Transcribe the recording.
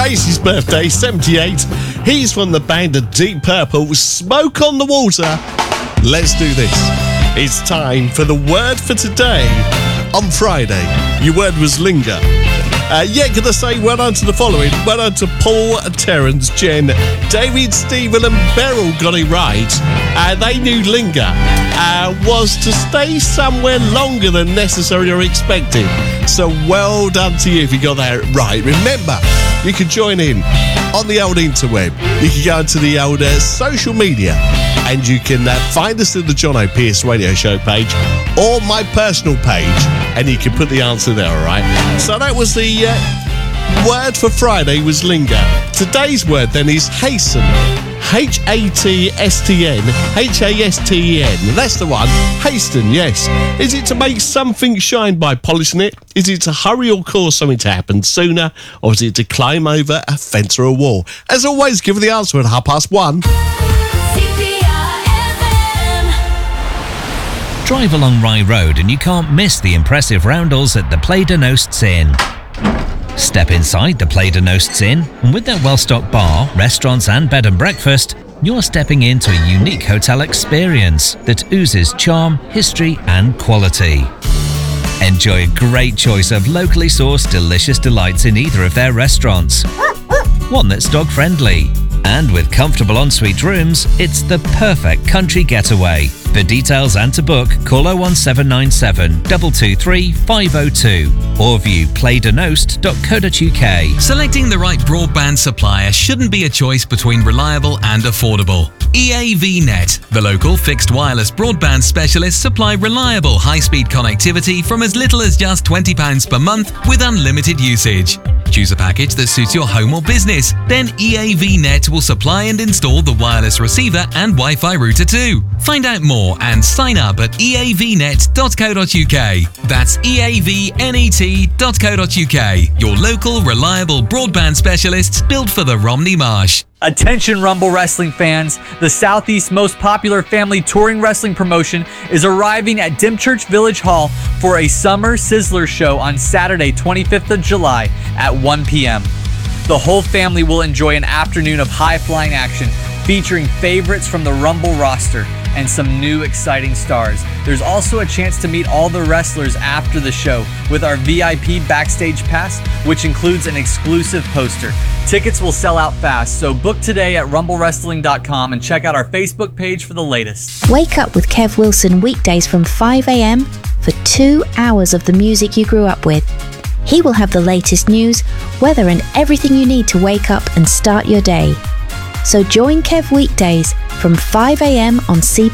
Today's his birthday, 78. He's from the band of Deep Purple, Smoke on the Water. Let's do this. It's time for the word for today. On Friday, your word was linger. Gonna say well done to the following. Well done to Paul, Terence, Jen, David, Stephen and Beryl got it right. They knew linger was to stay somewhere longer than necessary or expected. So well done to you if you got that right. Remember, you can join in on the old interweb. You can go into the old social media and you can find us in the John O'Pearce Radio Show page or my personal page and you can put the answer there, alright? So that was the word for Friday was linger. Today's word then is hasten. H-A-T-S-T-N. H-A-S-T-E-N. That's the one. Hasten, yes. Is it to make something shine by polishing it? Is it to hurry or cause something to happen sooner? Or is it to climb over a fence or a wall? As always, give the answer at 1:30. Drive along Rye Road and you can't miss the impressive roundels at the Play de Nosts Inn. Step inside the Play de Nosts Inn, and with their well-stocked bar, restaurants and bed and breakfast, you're stepping into a unique hotel experience that oozes charm, history and quality. Enjoy a great choice of locally sourced delicious delights in either of their restaurants. One that's dog-friendly. And with comfortable ensuite rooms, it's the perfect country getaway. For details and to book, call 01797 223 502 or view playdenost.co.uk. Selecting the right broadband supplier shouldn't be a choice between reliable and affordable. EAVnet, the local fixed wireless broadband specialists, supply reliable high-speed connectivity from as little as just £20 per month with unlimited usage. Choose a package that suits your home or business. Then EAVnet will supply and install the wireless receiver and Wi-Fi router too. Find out more and sign up at eavnet.co.uk. That's eavnet.co.uk. Your local reliable broadband specialists built for the Romney Marsh. Attention Rumble Wrestling fans, the Southeast's most popular family touring wrestling promotion is arriving at Dymchurch Village Hall for a Summer Sizzler show on Saturday, 25th of July at 1 p.m. The whole family will enjoy an afternoon of high-flying action featuring favorites from the Rumble roster and some new exciting stars. There's also a chance to meet all the wrestlers after the show with our VIP backstage pass, which includes an exclusive poster. Tickets will sell out fast, so book today at rumblewrestling.com and check out our Facebook page for the latest. Wake up with Kev Wilson weekdays from 5 a.m. for 2 hours of the music you grew up with. He will have the latest news, weather and everything you need to wake up and start your day. So join Kev weekdays from 5 a.m. on CP